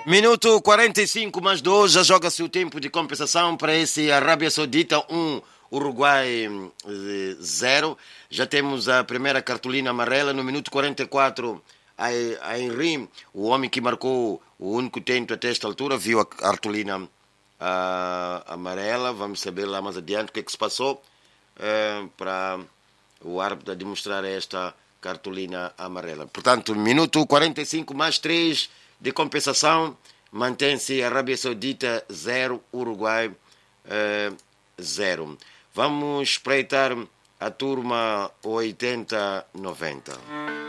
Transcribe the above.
Minuto 45 mais 2, já joga-se o tempo de compensação para esse Arábia Saudita 1, Uruguai 0. Já temos a primeira cartolina amarela no minuto 44. A Henry, o homem que marcou o único tento até esta altura, viu a cartolina amarela. Vamos saber lá mais adiante o que é que se passou para o árbitro demonstrar esta cartolina amarela. Portanto, minuto 45 mais 3 de compensação, mantém-se Arábia Saudita 0, Uruguai 0. Vamos espreitar a turma 80-90.